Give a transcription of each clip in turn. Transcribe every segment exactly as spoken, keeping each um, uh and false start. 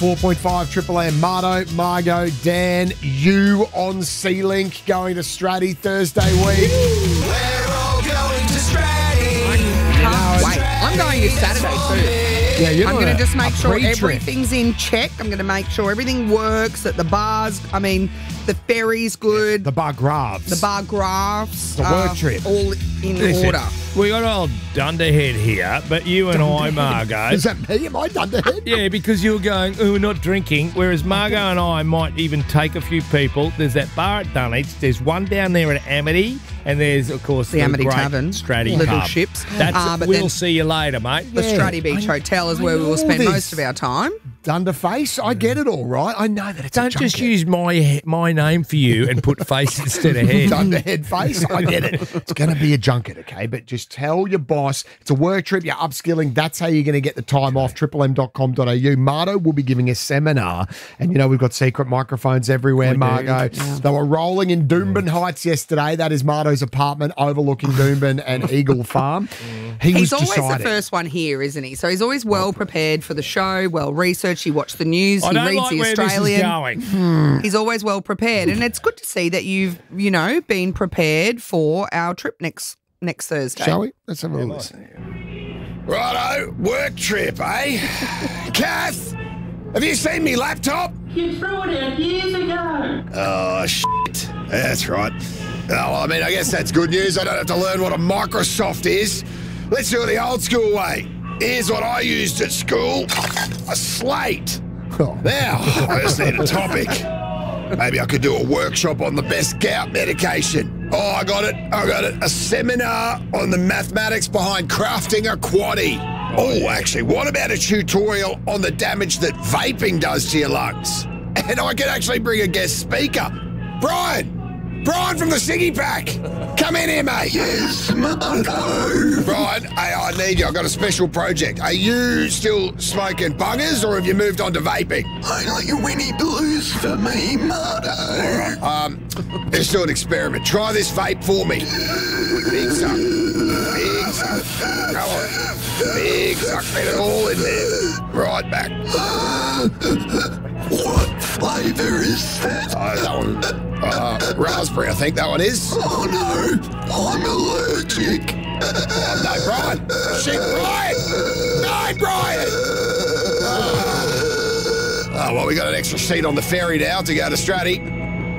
four point five Triple M. Marto, Margot, Dan, you on C-Link going to Stratty Thursday week. We're all going to Stratty. Can't wait. I'm going to Saturday too. Yeah, you're I'm doing going to a- just make a sure pre-trip. everything's in check. I'm going to make sure everything works, that the bars, I mean, the ferry's good, The bar graphs. the bar graphs, It's a work trip. all in Listen, order. we got old Dunderhead here, but you and I, Margot. Is that me? Am I Dunderhead? Yeah, because you're going, oh, we're not drinking, whereas Margot and I might even take a few people. There's that bar at Dunwich. There's one down there at Amity, and there's, of course, The the, Amity great Tavern, Stratty Little Pub. Ships. That's Uh, but we'll then- see you later, mate. The Yeah, Stratty Beach I- Hotel is I where we will know spend this. most of our time. Dunderface? I get it all right. I know that it's a Don't just junket. use my my name for you and put face instead of head. Dunderhead face. I get it. It's going to be a junket, okay? But just tell your boss it's a work trip. You're upskilling. That's how you're going to get the time off. triple m dot com dot a u. Marto will be giving a seminar. And, you know, we've got secret microphones everywhere, Margot. They were rolling in Doomben Heights yesterday. That is Marto's apartment overlooking Doomben and Eagle Farm. He He's was always deciding. the first one here, isn't he? So he's always well prepared for the show, well researched. He watched the news. I He don't reads like the where Australian. this is going. He's always well prepared, and it's good to see that you've, you know, been prepared for our trip next next Thursday. Shall we? Let's have a listen. Righto, work trip, eh? Kath, have you seen me laptop? You threw it out years ago. Oh, shit. That's right. Oh, well, I mean, I guess that's good news. I don't have to learn what a Microsoft is. Let's do it the old school way. Here's what I used at school. A slate. Oh. Now, I just need a topic. Maybe I could do a workshop on the best gout medication. Oh, I got it. I got it. A seminar on the mathematics behind crafting a quaddie. Oh, actually, what about a tutorial on the damage that vaping does to your lungs? And I could actually bring a guest speaker. Brian! Brian from the Siggy Pack! Come in here, mate. Yes, Marto. Brian, hey, I need you. I've got a special project. Are you still smoking bungers or have you moved on to vaping? Only Winnie Blues for me, Marto. Um, let's do an experiment. Try this vape for me. Big suck. Big suck. Come on. Big suck. Get it all in there. Right back. What flavour is that? Uh, that one. Uh, raspberry, I think that one is. Oh no, I'm allergic. Oh, no, Brian. Shit, Brian. No, Brian. Oh. Oh, well, we got an extra seat on the ferry now to go to Stratty.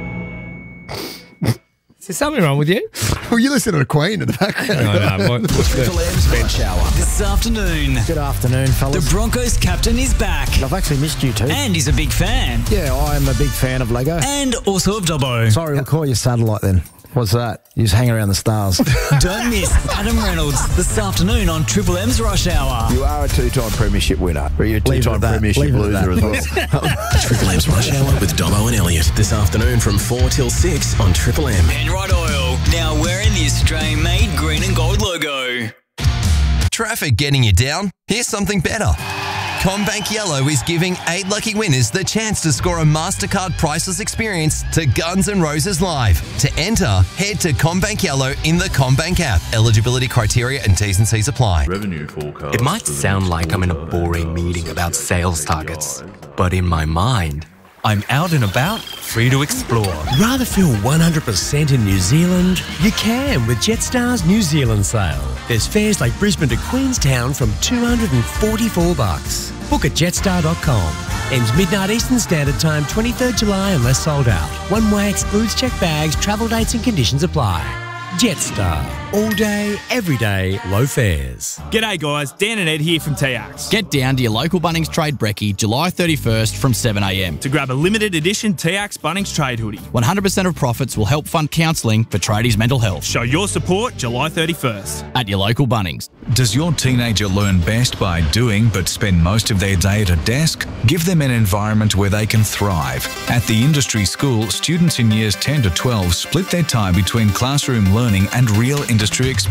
Is there something wrong with you? Well, you listen to the Queen in the background. No, no. What, what's Triple the, M's Bench Hour. This afternoon, Good afternoon, the fellas. Broncos captain is back. I've actually missed you too. And he's a big fan. Yeah, I'm a big fan of Lego. And also of Dobbo. Sorry, we'll call you satellite then. What's that? You just hang around the stars. Don't miss Adam Reynolds this afternoon on Triple M's Rush Hour. You are a two-time premiership winner. But you're a Leave it two-time at that. premiership Leave it at loser as that. well. Triple M's Rush Hour with Dobbo and Elliot this afternoon from four till six on Triple M. Penrite Oil, now wearing the Australian-made green and gold logo. Traffic getting you down? Here's something better. CommBank Yellow is giving eight lucky winners the chance to score a MasterCard priceless experience to Guns N' Roses Live. To enter, head to CommBank Yellow in the CommBank app. Eligibility criteria and T's and C's apply. Revenue forecast. It might sound like I'm in a boring meeting about sales targets, but in my mind, I'm out and about, free to explore. Rather feel one hundred percent in New Zealand? You can with Jetstar's New Zealand sale. There's fares like Brisbane to Queenstown from two hundred forty-four bucks. Book at jetstar dot com. Ends midnight Eastern Standard Time, twenty-third July unless sold out. One way excludes checked bags, travel dates and conditions apply. Jetstar. All day, every day, low fares. G'day guys, Dan and Ed here from T X. Get down to your local Bunnings Trade Brekkie July thirty-first from seven a m to grab a limited edition T X Bunnings Trade hoodie. one hundred percent of profits will help fund counselling for tradies' mental health. Show your support July thirty-first. At your local Bunnings. Does your teenager learn best by doing but spend most of their day at a desk? Give them an environment where they can thrive. At the Industry School, students in years ten to twelve split their time between classroom learning and real industry experience.